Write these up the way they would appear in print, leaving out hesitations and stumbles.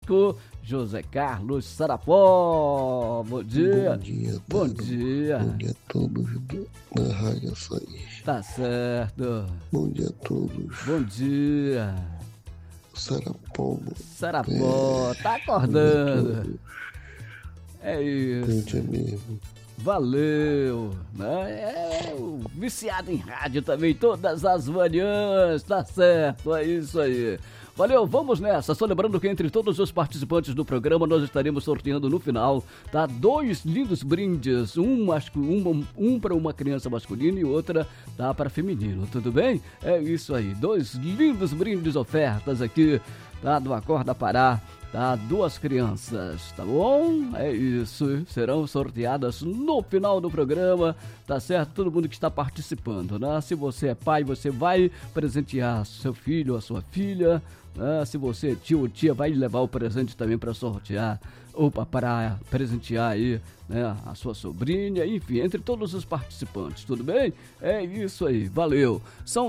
conosco, José Carlos Sarapó. Bom dia. Bom dia. Bom dia a todos da Rádio Açaí. Tá certo. Bom dia a todos. Bom dia. Sarapó. Tá acordando. É isso. Bom dia mesmo. Valeu, né? O viciado em rádio também, todas as manhãs, tá certo, é isso aí. Valeu, vamos nessa. Só lembrando que entre todos os participantes do programa nós estaremos sorteando no final, tá? 2 lindos brindes, um para uma criança masculina e outra, tá, para feminino, tudo bem? É isso aí, 2 lindos brindes, ofertas aqui, tá, do Acorda Pará. Tá, 2 crianças, tá bom? É isso, serão sorteadas no final do programa, tá certo? Todo mundo que está participando, né? Se você é pai, você vai presentear seu filho ou a sua filha, né? Se você é tio ou tia, vai levar o presente também para sortear ou para presentear aí, né, a sua sobrinha, enfim, entre todos os participantes, tudo bem? É isso aí, valeu. São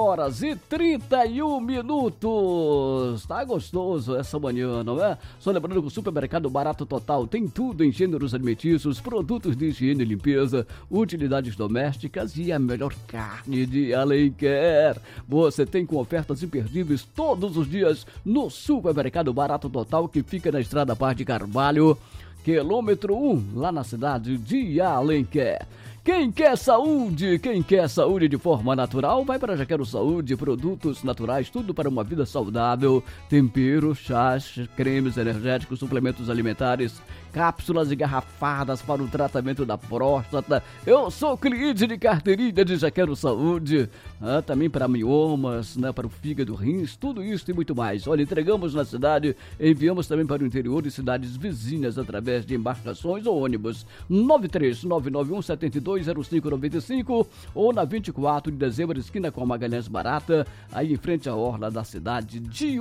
6h31, tá gostoso essa manhã, não é? Só lembrando que o Supermercado Barato Total tem tudo em gêneros alimentícios, produtos de higiene e limpeza, utilidades domésticas e a melhor carne de Alenquer. Você tem com ofertas imperdíveis todos os dias no Supermercado Barato Total, que fica na Estrada Paz de Carvalho, quilômetro 1, lá na cidade de Alenquer. Quem quer saúde de forma natural, vai para Jaquero Saúde, produtos naturais, tudo para uma vida saudável, temperos, chás, cremes energéticos, suplementos alimentares, cápsulas e garrafadas para o tratamento da próstata. Eu sou cliente de carteirinha de Jaquero Saúde, também para miomas, né, para o fígado, rins, tudo isso e muito mais. Olha, entregamos na cidade, enviamos também para o interior e cidades vizinhas através de embarcações ou ônibus. 93991720595 ou na 24 de dezembro, esquina com a Magalhães Barata, aí em frente à orla da cidade de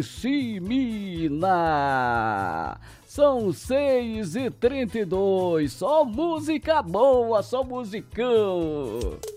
Uricimina. São 6h32, só música boa, só musicão.